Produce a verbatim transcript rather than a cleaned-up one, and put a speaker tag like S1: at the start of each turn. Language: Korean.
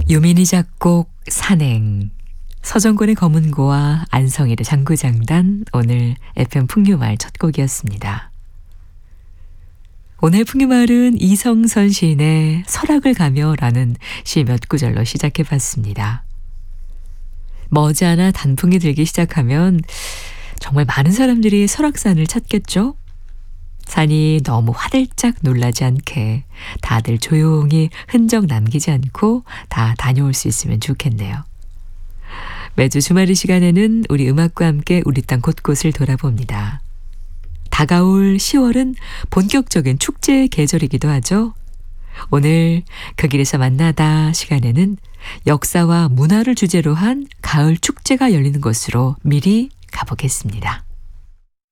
S1: 유민희 작곡 산행, 서정권의 검은고와 안성일의 장구장단, 오늘 에프엠 풍류마을 첫 곡이었습니다. 오늘 풍류마을은 이성선 시인의 설악을 가며라는 시 몇 구절로 시작해봤습니다. 머지않아 단풍이 들기 시작하면 정말 많은 사람들이 설악산을 찾겠죠? 산이 너무 화들짝 놀라지 않게 다들 조용히 흔적 남기지 않고 다 다녀올 수 있으면 좋겠네요. 매주 주말 이 시간에는 우리 음악과 함께 우리 땅 곳곳을 돌아봅니다. 다가올 시월은 본격적인 축제의 계절이기도 하죠. 오늘 그 길에서 만나다 시간에는 역사와 문화를 주제로 한 가을 축제가 열리는 곳으로 미리 가보겠습니다.